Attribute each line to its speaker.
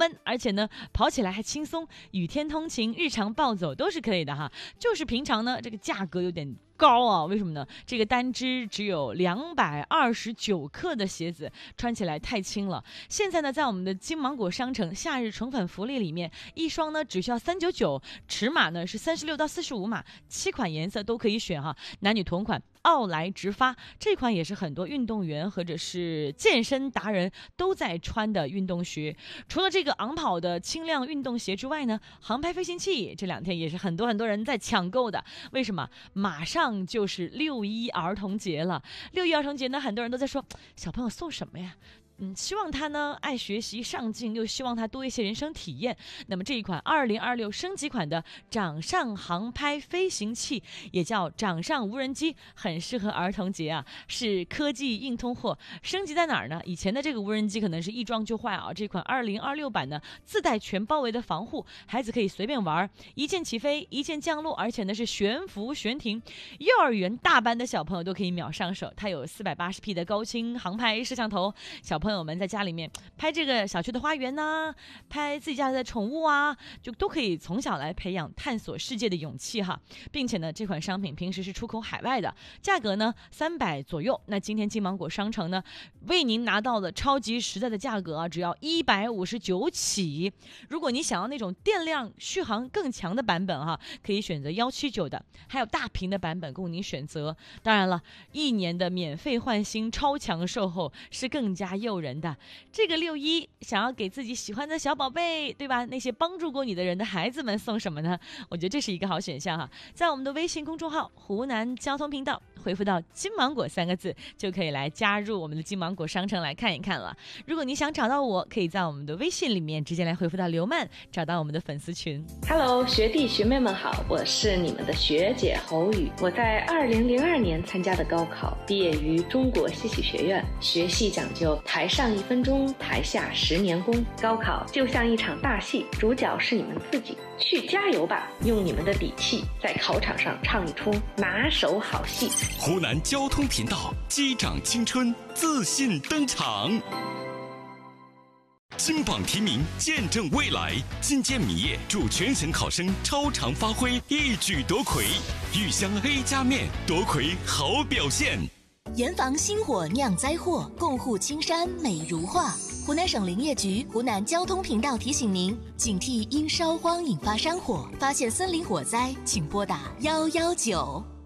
Speaker 1: 宽，而且呢跑起来还轻松，雨天通勤、日常暴走都是可以的哈。就是平常呢这个价格有点高啊，为什么呢？这个单只只有229克的鞋子，穿起来太轻了。现在呢，在我们的金芒果商城夏日宠粉福利里面，一双呢只需要399，尺码呢是36到45码，7款颜色都可以选哈，男女同款。奥莱直发这款也是很多运动员或者是健身达人都在穿的运动鞋。除了这个昂跑的轻量运动鞋之外呢，航拍飞行器这2天也是很多人在抢购的。为什么？马上就是6·1儿童节了。6·1儿童节呢，很多人都在说小朋友送什么呀？希望他呢爱学习上进，又希望他多一些人生体验。那么这一款2026升级款的掌上航拍飞行器，也叫掌上无人机，很适合儿童节啊，是科技硬通货。升级在哪儿呢？以前的这个无人机可能是一装就坏啊，这款2026版呢自带全方位的防护，孩子可以随便玩，一键起飞，一键降落，而且呢是悬浮悬停，幼儿园大班的小朋友都可以秒上手。它有480P 的高清航拍摄像头，小朋友们在家里面拍这个小区的花园呐，拍自己家的宠物啊，就都可以从小来培养探索世界的勇气哈。并且呢，这款商品平时是出口海外的，价格呢300左右。那今天金芒果商城呢，为您拿到了超级实在的价格啊，只要159起。如果你想要那种电量续航更强的版本哈，可以选择179的，还有大屏的版本供您选择。当然了，1年的免费换新超强售后是更加诱人的。这个6·1想要给自己喜欢的小宝贝，对吧？那些帮助过你的人的孩子们送什么呢？我觉得这是一个好选项哈。在我们的微信公众号湖南交通频道回复到金芒果3个字，就可以来加入我们的金芒果商城来看一看了。如果你想找到我，可以在我们的微信里面直接来回复到刘曼，找到我们的粉丝群。
Speaker 2: Hello， 学弟学妹们好，我是你们的学姐侯宇。我在2002年参加的高考，毕业于中国戏曲学院，学戏讲究台上1分钟，台下10年功。高考就像一场大戏，主角是你们自己，去加油吧，用你们的底气在考场上唱一出拿手好戏。
Speaker 3: 湖南交通频道，击掌青春，自信登场。金榜题名，见证未来。金坚米业祝全省考生超常发挥，一举夺魁。豫湘 A+ 面夺魁好表现。
Speaker 4: 严防星火酿灾祸，共护青山美如画。湖南省林业局、湖南交通频道提醒您：警惕因烧荒引发山火，发现森林火灾，请拨打119。